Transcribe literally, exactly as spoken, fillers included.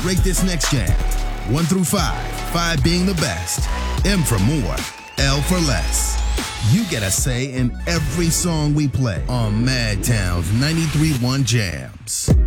Rate this next jam. One through five. Five being the best. M for more. L for less. You get a say in every song we play on Madtown's ninety-three point one Jams.